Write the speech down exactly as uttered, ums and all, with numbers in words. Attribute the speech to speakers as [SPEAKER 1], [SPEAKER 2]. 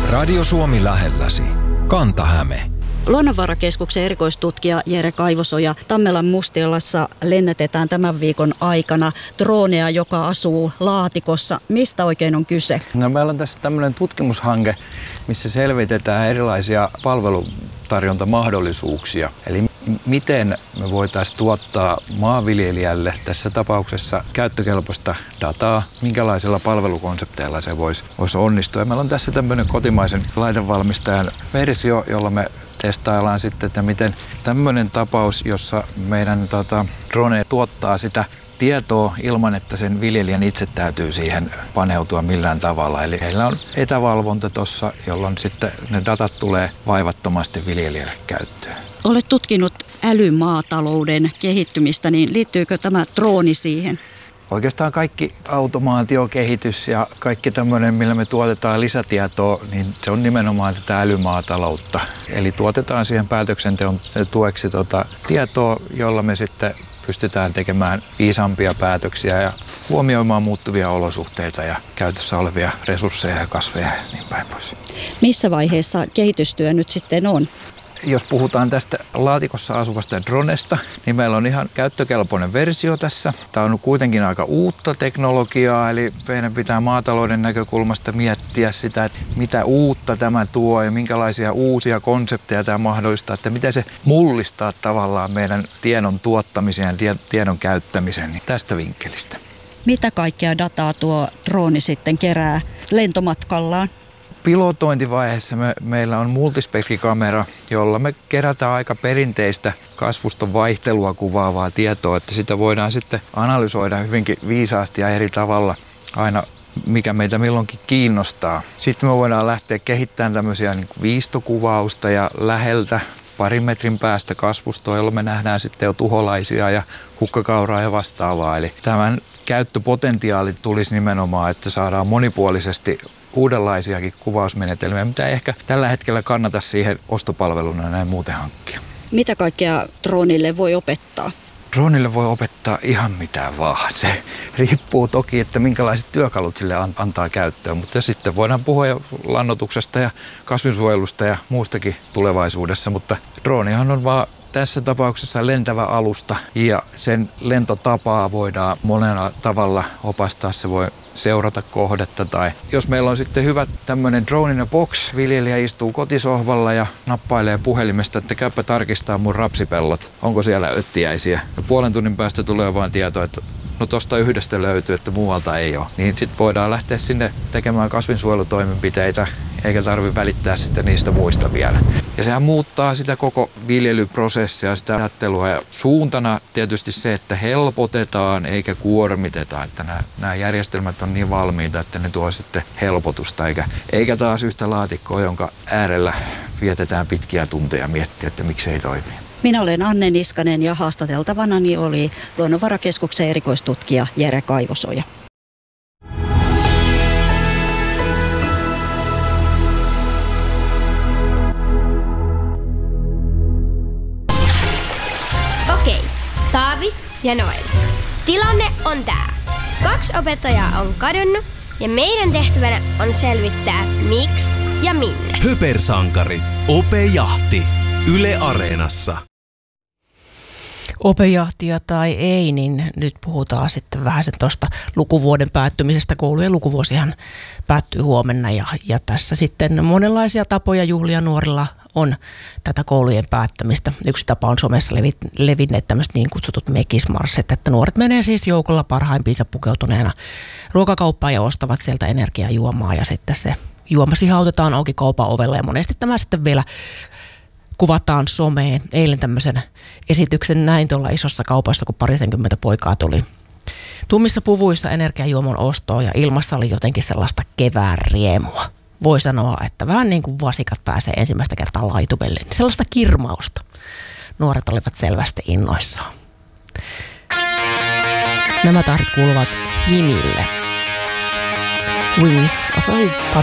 [SPEAKER 1] Radio Suomi lähelläsi. Kanta-Häme.
[SPEAKER 2] Luonnonvarakeskuksen erikoistutkija Jere Kaivosoja, Tammelan Mustilassa lennätetään tämän viikon aikana dronea, joka asuu laatikossa. Mistä oikein on kyse?
[SPEAKER 3] No, meillä on tässä tämmöinen tutkimushanke, missä selvitetään erilaisia palvelutarjontamahdollisuuksia. Eli m- miten me voitaisiin tuottaa maanviljelijälle tässä tapauksessa käyttökelpoista dataa, minkälaisilla palvelukonsepteilla se voisi, voisi onnistua. Ja meillä on tässä tämmöinen kotimaisen laitevalmistajan versio, jolla me testaillaan sitten, että miten tämmöinen tapaus, jossa meidän tota, drone tuottaa sitä tietoa ilman, että sen viljelijän itse täytyy siihen paneutua millään tavalla. Eli heillä on etävalvonta tuossa, jolloin sitten ne datat tulee vaivattomasti viljelijälle käyttöön.
[SPEAKER 2] Olet tutkinut älymaatalouden kehittymistä, niin liittyykö tämä drooni siihen?
[SPEAKER 3] Oikeastaan kaikki automaatiokehitys ja kaikki tämmöinen, millä me tuotetaan lisätietoa, niin se on nimenomaan tätä älymaataloutta. Eli tuotetaan siihen päätöksenteon tueksi tuota tietoa, jolla me sitten pystytään tekemään viisaampia päätöksiä ja huomioimaan muuttuvia olosuhteita ja käytössä olevia resursseja ja kasveja ja niin päin pois.
[SPEAKER 2] Missä vaiheessa kehitystyö nyt sitten on?
[SPEAKER 3] Jos puhutaan tästä laatikossa asuvasta dronesta, niin meillä on ihan käyttökelpoinen versio tässä. Tämä on kuitenkin aika uutta teknologiaa, eli meidän pitää maatalouden näkökulmasta miettiä sitä, että mitä uutta tämä tuo ja minkälaisia uusia konsepteja tämä mahdollistaa, että miten se mullistaa tavallaan meidän tiedon tuottamisen ja tiedon käyttämisen niin tästä vinkkelistä.
[SPEAKER 2] Mitä kaikkea dataa tuo drooni sitten kerää lentomatkallaan?
[SPEAKER 3] Pilotointivaiheessa me, meillä on multispektrikamera, jolla me kerätään aika perinteistä kasvuston vaihtelua kuvaavaa tietoa, että sitä voidaan sitten analysoida hyvinkin viisaasti ja eri tavalla aina mikä meitä milloinkin kiinnostaa. Sitten me voidaan lähteä kehittämään tämmöisiä niin kuin viistokuvausta ja läheltä parin metrin päästä kasvustoa, jolloin me nähdään sitten jo tuholaisia ja hukkakauraa ja vastaavaa. Eli tämän käyttöpotentiaali tulisi nimenomaan, että saadaan monipuolisesti uudenlaisiakin kuvausmenetelmiä, mitä ei ehkä tällä hetkellä kannata siihen ostopalveluna näin muuten hankkia.
[SPEAKER 2] Mitä kaikkea droonille voi opettaa?
[SPEAKER 3] Droonille voi opettaa ihan mitä vaan. Se riippuu toki, että minkälaiset työkalut sille antaa käyttöön, mutta sitten voidaan puhua jo lannoituksesta ja kasvinsuojelusta ja muustakin tulevaisuudessa, mutta droonihan on vaan tässä tapauksessa lentävä alusta ja sen lentotapaa voidaan monella tavalla opastaa. Se voi seurata kohdetta tai jos meillä on sitten hyvä tämmöinen drone in a box, viljelijä istuu kotisohvalla ja nappailee puhelimesta, että käypä tarkistaa mun rapsipellot, onko siellä öttiäisiä. Ja puolen tunnin päästä tulee vaan tieto, että no tosta yhdestä löytyy, että muualta ei ole. Niin sitten voidaan lähteä sinne tekemään kasvinsuojelutoimenpiteitä, eikä tarvitse välittää sitten niistä muista vielä. Ja sehän muuttaa sitä koko viljelyprosessia, sitä ajattelua. Ja suuntana tietysti se, että helpotetaan eikä kuormiteta. Että nämä, nämä järjestelmät on niin valmiita, että ne tuo sitten helpotusta. Eikä, eikä taas yhtä laatikkoa, jonka äärellä vietetään pitkiä tunteja miettiä, että miksi ei toimi.
[SPEAKER 2] Minä olen Anne Niskanen ja haastateltavanani oli Luonnonvarakeskuksen erikoistutkija Jere Kaivosoja.
[SPEAKER 4] Okei, Taavi ja Noel. Tilanne on tää. Kaksi opettajaa on kadonnut ja meidän tehtävänä on selvittää miksi ja minne.
[SPEAKER 5] Hypersankari. Opejahti. Yle Areenassa.
[SPEAKER 6] Opejahtia tai ei, niin nyt puhutaan sitten vähän sen tuosta lukuvuoden päättymisestä. Koulujen lukuvuosihan päättyy huomenna ja, ja tässä sitten monenlaisia tapoja juhlia nuorilla on tätä koulujen päättämistä. Yksi tapa on somessa levi, levinneet tämmöiset niin kutsutut mekismarssit, että nuoret menee siis joukolla parhaimpiinsa pukeutuneena ruokakauppaan ja ostavat sieltä energiajuomaa ja sitten se juoma sihautetaan auki kaupan ovella ja monesti tämä sitten vielä kuvataan someen. Eilen tämmöisen esityksen näin tuolla isossa kaupassa, kun parisenkymmentä poikaa tuli tummissa puvuissa energiajuomon ostoon ja ilmassa oli jotenkin sellaista kevään riemua. Voi sanoa, että vähän niin kuin vasikat pääsee ensimmäistä kertaa laitumelle, niin sellaista kirmausta. Nuoret olivat selvästi innoissaan. Nämä tahdit kuuluvat Himille. Wings of Hope.